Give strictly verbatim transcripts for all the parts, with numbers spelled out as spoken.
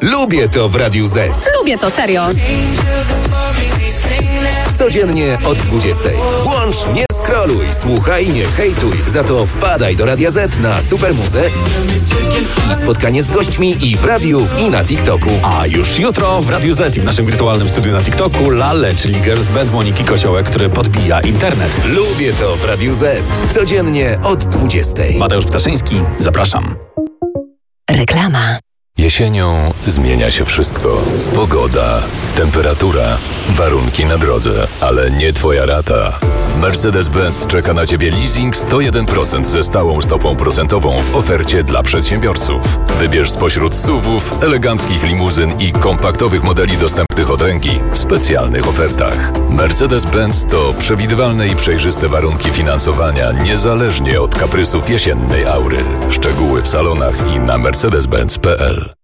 Lubię to w Radiu Z. Lubię to, serio. Codziennie od dwudziestej. Włącz, nie scrolluj, słuchaj, nie hejtuj. Za to wpadaj do Radia Z na Supermuzę i spotkanie z gośćmi i w radiu, i na TikToku. A już jutro w Radiu Z i w naszym wirtualnym studiu na TikToku Lale, czyli girls band Moniki Kociołek, który podbija internet. Lubię to w Radiu Z. Codziennie od dwudziestej. Mateusz Ptaszyński, zapraszam. Reklama. Jesienią zmienia się wszystko. Pogoda, temperatura, warunki na drodze, ale nie twoja rata. Mercedes-Benz czeka na ciebie leasing sto jeden procent ze stałą stopą procentową w ofercie dla przedsiębiorców. Wybierz spośród S U V-ów, eleganckich limuzyn i kompaktowych modeli dostępnych od ręki w specjalnych ofertach. Mercedes-Benz to przewidywalne i przejrzyste warunki finansowania niezależnie od kaprysów jesiennej aury. Szczegóły w salonach i na mercedes benz kropka p l.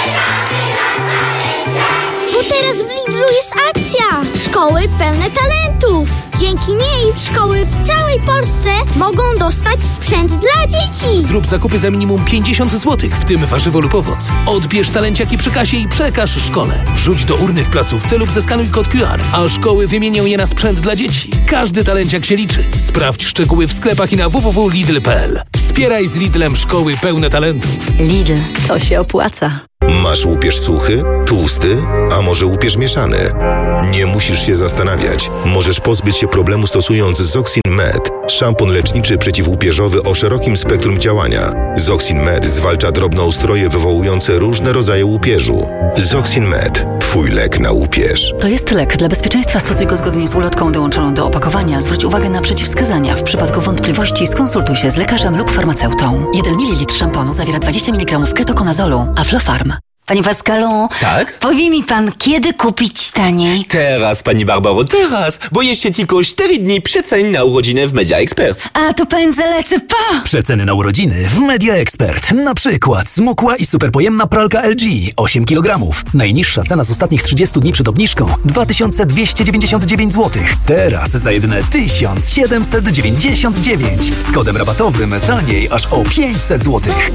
Bo teraz w Lidlu jest akcja! Szkoły pełne talentów! Dzięki niej szkoły w całej Polsce mogą dostać sprzęt dla dzieci! Zrób zakupy za minimum pięćdziesiąt złotych, w tym warzywo lub owoc. Odbierz talenciaki przy kasie i przekaż szkole. Wrzuć do urny w placówce lub zeskanuj kod Q R, a szkoły wymienią je na sprzęt dla dzieci. Każdy talenciak się liczy. Sprawdź szczegóły w sklepach i na w w w kropka lidl kropka p l. Wspieraj z Lidlem szkoły pełne talentów. Lidl, to się opłaca. Masz łupież suchy, tłusty, a może łupież mieszany? Nie musisz się zastanawiać. Możesz pozbyć się problemu stosując Zoxin Med, szampon leczniczy przeciwłupieżowy o szerokim spektrum działania. Zoxin Med zwalcza drobnoustroje wywołujące różne rodzaje łupieżu. Zoxin Med, twój lek na łupież. To jest lek. Dla bezpieczeństwa stosuj go zgodnie z ulotką dołączoną do opakowania. Zwróć uwagę na przeciwwskazania. W przypadku wątpliwości skonsultuj się z lekarzem lub farmaceutą. jeden mililitr szamponu zawiera dwadzieścia miligramów ketokonazolu, Aflofarm. Panie Pascalu, Tak? powie mi pan, kiedy kupić taniej? Teraz, pani Barbaro, teraz, bo jeszcze tylko cztery dni przecen na urodziny w Media Expert. A to pędzę lecę, pa! Przeceny na urodziny w Media Expert. Na przykład smukła i superpojemna pralka L G osiem kilogramów. Najniższa cena z ostatnich trzydziestu dni przed obniżką dwa tysiące dwieście dziewięćdziesiąt dziewięć złotych. Teraz za jedyne tysiąc siedemset dziewięćdziesiąt dziewięć. Z kodem rabatowym taniej aż o pięćset złotych.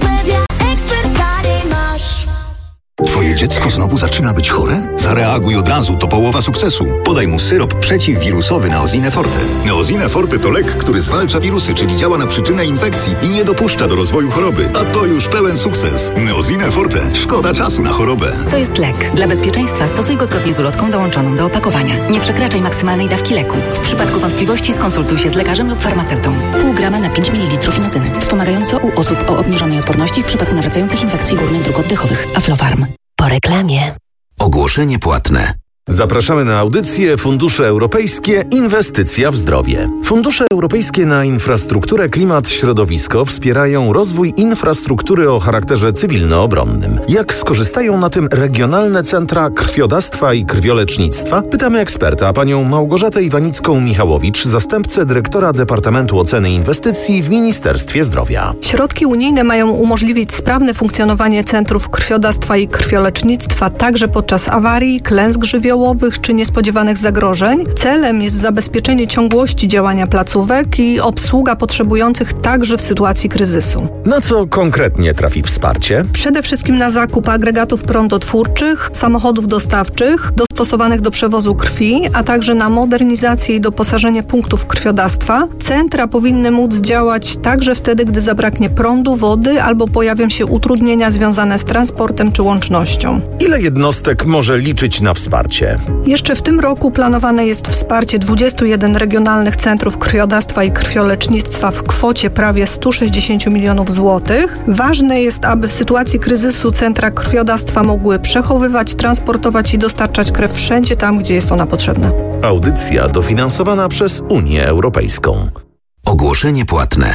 Twoje dziecko znowu zaczyna być chore? Zareaguj od razu, to połowa sukcesu. Podaj mu syrop przeciwwirusowy Neosine Forte. Neosine Forte to lek, który zwalcza wirusy, czyli działa na przyczynę infekcji i nie dopuszcza do rozwoju choroby. A to już pełen sukces. Neosine Forte. Szkoda czasu na chorobę. To jest lek. Dla bezpieczeństwa stosuj go zgodnie z ulotką dołączoną do opakowania. Nie przekraczaj maksymalnej dawki leku. W przypadku wątpliwości skonsultuj się z lekarzem lub farmaceutą. Pół grama na pięć mililitrów inozyny. Wspomagająco u osób o obniżonej odporności w przypadku nawracających infekcji górnych dróg oddechowych. Aflofarm. Po reklamie. Ogłoszenie płatne. Zapraszamy na audycję Fundusze Europejskie Inwestycja w zdrowie. Fundusze europejskie na infrastrukturę, klimat, środowisko wspierają rozwój infrastruktury o charakterze cywilno-obronnym. Jak skorzystają na tym regionalne centra krwiodawstwa i krwiolecznictwa? Pytamy eksperta, panią Małgorzatę Iwanicką-Michałowicz, zastępcę dyrektora Departamentu Oceny Inwestycji w Ministerstwie Zdrowia. Środki unijne mają umożliwić sprawne funkcjonowanie centrów krwiodawstwa i krwiolecznictwa także podczas awarii, klęsk żywiołowych czy niespodziewanych zagrożeń. Celem jest zabezpieczenie ciągłości działania placówek i obsługa potrzebujących także w sytuacji kryzysu. Na co konkretnie trafi wsparcie? Przede wszystkim na zakup agregatów prądotwórczych, samochodów dostawczych dostosowanych do przewozu krwi, a także na modernizację i doposażenie punktów krwiodawstwa. Centra powinny móc działać także wtedy, gdy zabraknie prądu, wody albo pojawią się utrudnienia związane z transportem czy łącznością. Ile jednostek może liczyć na wsparcie? Jeszcze w tym roku planowane jest wsparcie dwudziestu jeden regionalnych centrów krwiodawstwa i krwiolecznictwa w kwocie prawie stu sześćdziesięciu milionów złotych. Ważne jest, aby w sytuacji kryzysu centra krwiodawstwa mogły przechowywać, transportować i dostarczać krew wszędzie tam, gdzie jest ona potrzebna. Audycja dofinansowana przez Unię Europejską. Ogłoszenie płatne.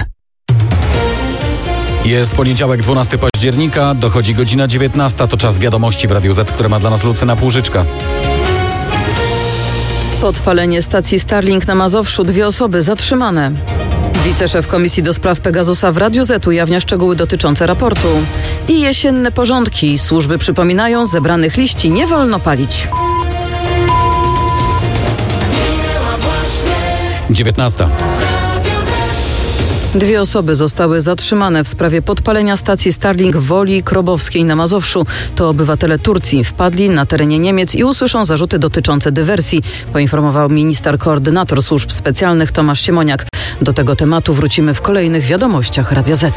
Jest poniedziałek, dwunastego października, dochodzi godzina dziewiętnasta, to czas wiadomości w Radiu Z, które ma dla nas Lucyna Półżyczka. Podpalenie stacji Starlink na Mazowszu, dwie osoby zatrzymane. Wiceszef Komisji do Spraw Pegasusa w Radiu Z ujawnia szczegóły dotyczące raportu. I jesienne porządki. Służby przypominają, zebranych liści nie wolno palić. dziewiętnasta. Dwie osoby zostały zatrzymane w sprawie podpalenia stacji Starlink w Woli Krobowskiej na Mazowszu. To obywatele Turcji wpadli na terenie Niemiec i usłyszą zarzuty dotyczące dywersji, poinformował minister koordynator służb specjalnych Tomasz Siemoniak. Do tego tematu wrócimy w kolejnych wiadomościach Radia Z.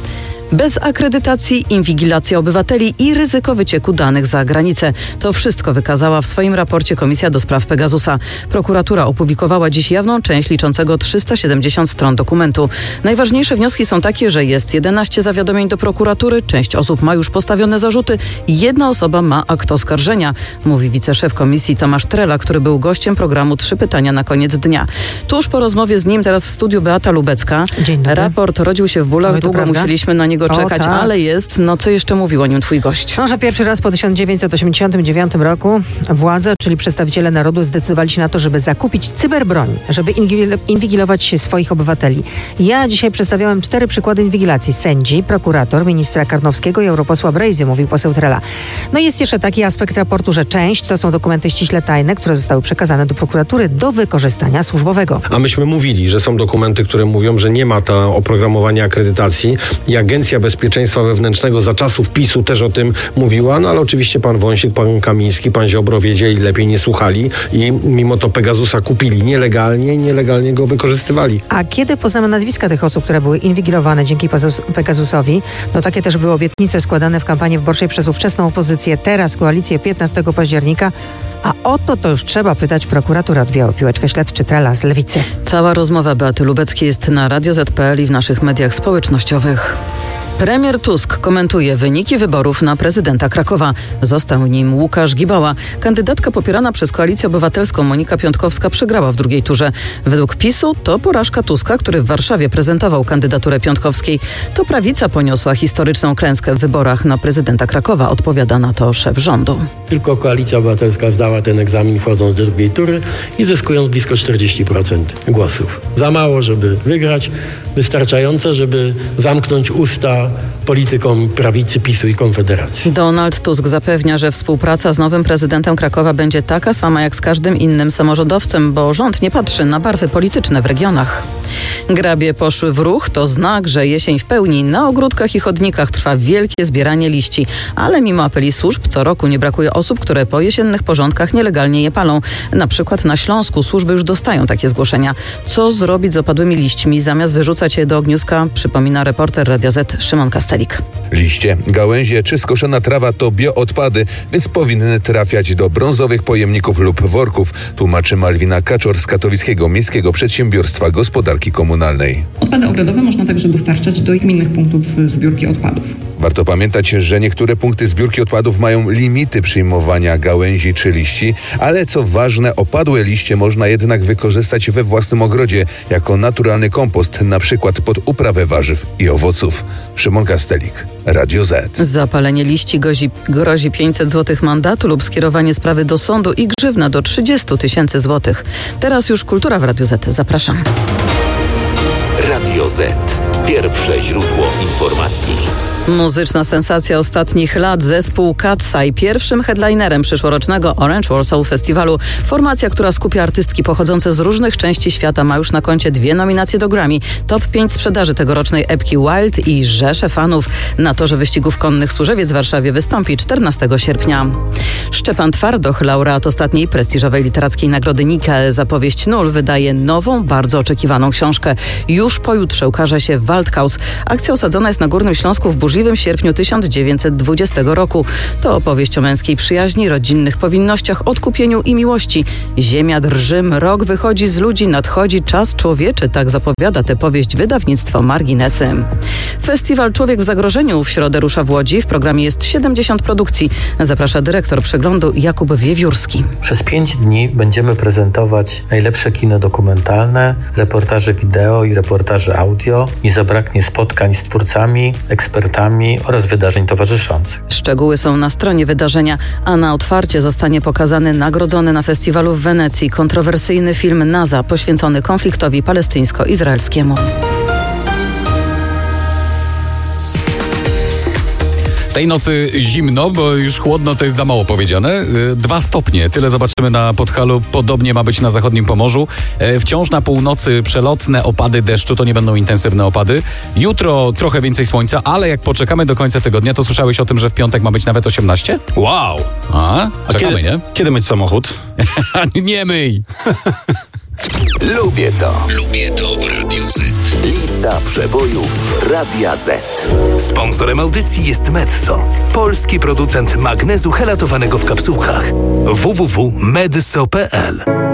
Bez akredytacji, inwigilacja obywateli i ryzyko wycieku danych za granicę. To wszystko wykazała w swoim raporcie Komisja do spraw Pegasusa. Prokuratura opublikowała dziś jawną część liczącego trzysta siedemdziesiąt stron dokumentu. Najważniejsze wnioski są takie, że jest jedenaście zawiadomień do prokuratury, część osób ma już postawione zarzuty i jedna osoba ma akt oskarżenia, mówi wiceszef komisji Tomasz Trela, który był gościem programu Trzy pytania na koniec dnia. Tuż po rozmowie z nim teraz w studiu Beata Lubecka. Dzień dobry. Raport rodził się w bólach, No długo prawda? musieliśmy na niego czekać, O, tak. ale jest. No co jeszcze mówił o nim twój gość? No, że pierwszy raz po tysiąc dziewięćset osiemdziesiątym dziewiątym roku władze, czyli przedstawiciele narodu, zdecydowali się na to, żeby zakupić cyberbroń, żeby ingil- inwigilować swoich obywateli. Ja dzisiaj przedstawiałem cztery przykłady inwigilacji. Sędzi, prokurator, ministra Karnowskiego i europosła Brejzy, mówił poseł Trela. No i jest jeszcze taki aspekt raportu, że część to są dokumenty ściśle tajne, które zostały przekazane do prokuratury do wykorzystania służbowego. A myśmy mówili, że są dokumenty, które mówią, że nie ma ta oprogramowania akredytacji i Agencja Bezpieczeństwa Wewnętrznego za czasów PiSu też o tym mówiła, no ale oczywiście pan Wąsik, pan Kamiński, pan Ziobro wiedzieli, lepiej nie słuchali i mimo to Pegasusa kupili nielegalnie i nielegalnie go wykorzystywali. A kiedy poznamy nazwiska tych osób, które były inwigilowane dzięki Pegasusowi, no takie też były obietnice składane w kampanii wyborczej przez ówczesną opozycję, teraz koalicję piętnastego października, a o to to już trzeba pytać prokuraturę. Odbijał piłeczkę śledczy Trela z Lewicy. Cała rozmowa Beaty Lubeckiej jest na radio zet kropka pe el i w naszych mediach społecznościowych. Premier Tusk komentuje wyniki wyborów na prezydenta Krakowa. Został nim Łukasz Gibała. Kandydatka popierana przez Koalicję Obywatelską Monika Piątkowska przegrała w drugiej turze. Według PiSu to porażka Tuska, który w Warszawie prezentował kandydaturę Piątkowskiej. To prawica poniosła historyczną klęskę w wyborach na prezydenta Krakowa, odpowiada na to szef rządu. Tylko Koalicja Obywatelska zdała ten egzamin wchodząc do drugiej tury i zyskując blisko czterdzieści procent głosów. Za mało, żeby wygrać, wystarczające, żeby zamknąć usta politykom prawicy, PiSu i Konfederacji. Donald Tusk zapewnia, że współpraca z nowym prezydentem Krakowa będzie taka sama jak z każdym innym samorządowcem, bo rząd nie patrzy na barwy polityczne w regionach. Grabie poszły w ruch, to znak, że jesień w pełni. Na ogródkach i chodnikach trwa wielkie zbieranie liści, ale mimo apeli służb co roku nie brakuje osób, które po jesiennych porządkach nielegalnie je palą. Na przykład na Śląsku służby już dostają takie zgłoszenia. Co zrobić z opadłymi liśćmi, zamiast wyrzucać je do ogniska, przypomina reporter Radia Z Szymon Kastelik. Liście, gałęzie czy skoszona trawa to bioodpady, więc powinny trafiać do brązowych pojemników lub worków, tłumaczy Malwina Kaczor z Katowickiego Miejskiego Przedsiębiorstwa Gospodarki Komunalnej. Odpady ogrodowe można także dostarczać do gminnych punktów zbiórki odpadów. Warto pamiętać, że niektóre punkty zbiórki odpadów mają limity przyjmowania gałęzi czy liści, ale co ważne, opadłe liście można jednak wykorzystać we własnym ogrodzie jako naturalny kompost, na przykład pod uprawę warzyw i owoców. Szymon Kastelik, Radio Z. Za palenie liści grozi, grozi pięćset złotych mandatu lub skierowanie sprawy do sądu i grzywna do trzydzieści tysięcy złotych. Teraz już kultura w Radiu Z. Zapraszam. Radio Z. Pierwsze źródło informacji. Muzyczna sensacja ostatnich lat, zespół Katseye, pierwszym headlinerem przyszłorocznego Orange Warsaw Festiwalu. Formacja, która skupia artystki pochodzące z różnych części świata, ma już na koncie dwie nominacje do Grammy. Top pięć sprzedaży tegorocznej epki Wild i rzesze fanów. Na torze wyścigów konnych Służewiec w Warszawie wystąpi czternastego sierpnia. Szczepan Twardoch, laureat ostatniej prestiżowej literackiej nagrody Nike za powieść Nul, wydaje nową, bardzo oczekiwaną książkę. Już pojutrze ukaże się Waldkaus. Akcja osadzona jest na Górnym Śląsku w burzliwym sierpniu tysiąc dziewięćset dwudziestego roku. To opowieść o męskiej przyjaźni, rodzinnych powinnościach, odkupieniu i miłości. Ziemia drży, mrok wychodzi z ludzi, nadchodzi czas człowieczy, tak zapowiada tę powieść wydawnictwo Marginesy. Festiwal Człowiek w zagrożeniu w środę rusza w Łodzi. W programie jest siedemdziesiąt produkcji. Zaprasza dyrektor przeglądu Jakub Wiewiórski. Przez pięć dni będziemy prezentować najlepsze kino dokumentalne, reportaże wideo i reportaże audio. Nie zabraknie spotkań z twórcami, ekspertami oraz wydarzeń towarzyszących. Szczegóły są na stronie wydarzenia, a na otwarcie zostanie pokazany nagrodzony na festiwalu w Wenecji kontrowersyjny film NASA poświęcony konfliktowi palestyńsko-izraelskiemu. Tej nocy zimno, bo już chłodno to jest za mało powiedziane. Dwa stopnie, tyle zobaczymy na Podhalu. Podobnie ma być na zachodnim Pomorzu. Wciąż na północy przelotne opady deszczu, to nie będą intensywne opady. Jutro trochę więcej słońca, ale jak poczekamy do końca tygodnia, to słyszałeś o tym, że w piątek ma być nawet osiemnaście? Wow! A, czekamy, A kiedy, nie? Kiedy myć samochód? Nie myj! Lubię to. Lubię to w Radiu Z. Lista przebojów Radia Z. Sponsorem audycji jest Medzo, polski producent magnezu helatowanego w kapsułkach. w w w kropka medzo kropka p l